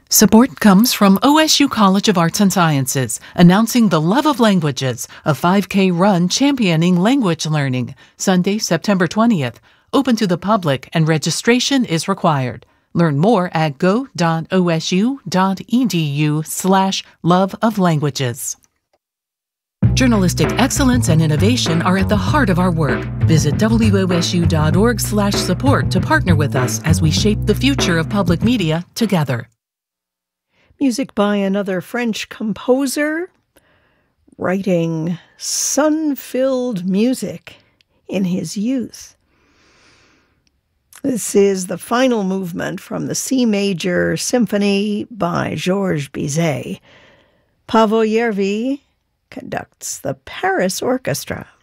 Support comes from OSU College of Arts and Sciences, announcing the Love of Languages, a 5K run championing language learning, Sunday, September 20th. Open to the public and registration is required. Learn more at go.osu.edu/loveoflanguages. Journalistic excellence and innovation are at the heart of our work. Visit wosu.org/support to partner with us as we shape the future of public media together. Music by another French composer, writing sun-filled music in his youth. This is the final movement from the C Major Symphony by Georges Bizet. Paavo Järvi conducts the Paris Orchestra.